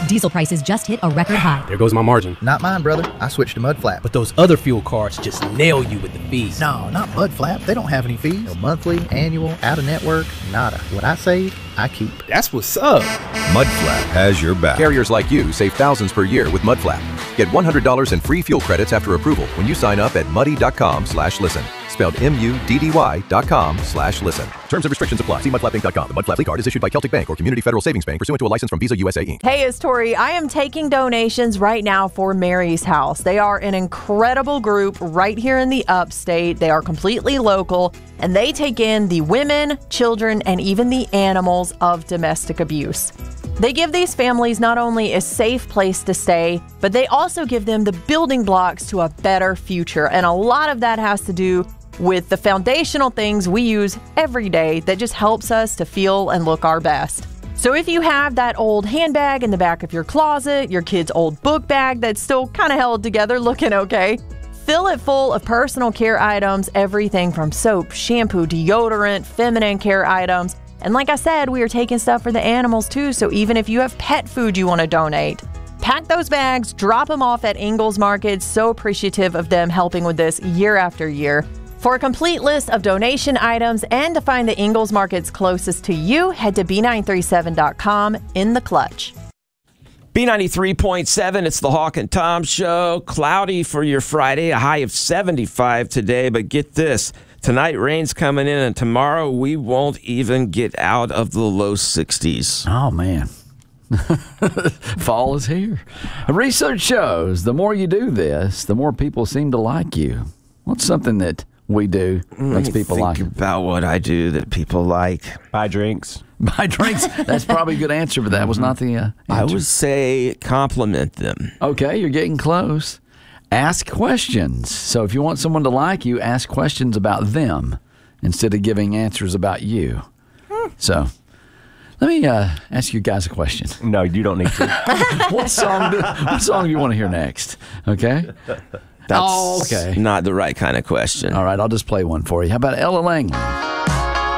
Diesel prices just hit a record high. There goes my margin. Not mine, brother. I switched to Mudflap. But those other fuel cards just nail you with the fees. No, not Mudflap. They don't have any fees. No monthly, annual, out-of-network, nada. What I save, I keep. That's what's up. Mudflap has your back. Carriers like you save thousands per year with Mudflap. Get $100 in free fuel credits after approval when you sign up at muddy.com/listen. Spelled MUDDY.com/listen. Terms and restrictions apply. See mudflapinc.com. The Mudflap card is issued by Celtic Bank or Community Federal Savings Bank pursuant to a license from Visa USA Inc. Hey, it's Tori. I am taking donations right now for Mary's House. They are an incredible group right here in the upstate. They are completely local, and they take in the women, children, and even the animals of domestic abuse. They give these families not only a safe place to stay, but they also give them the building blocks to a better future. And a lot of that has to do with the foundational things we use every day that just helps us to feel and look our best. So if you have that old handbag in the back of your closet, your kid's old book bag that's still kind of held together looking okay, fill it full of personal care items, everything from soap, shampoo, deodorant, feminine care items. And like I said, we are taking stuff for the animals too, so even if you have pet food you want to donate, pack those bags, drop them off at Ingles Market. So appreciative of them helping with this year after year. For a complete list of donation items and to find the Ingles Markets closest to you, head to B937.com in the clutch. B93.7, it's the Hawk and Tom Show. Cloudy for your Friday, a high of 75 today. But get this, tonight rain's coming in, and tomorrow we won't even get out of the low 60s. Oh, man. Fall is here. Research shows the more you do this, the more people seem to like you. What's something that we do makes people like it? Think about what I do that people like. Buy drinks. Buy drinks. That's probably a good answer, but that was not the answer. I would say compliment them. Okay, you're getting close. Ask questions. So if you want someone to like you, ask questions about them instead of giving answers about you. So let me ask you guys a question. No, you don't need to. What song do you want to hear next? Okay. That's not the right kind of question. All right, I'll just play one for you. How about Ella Langley?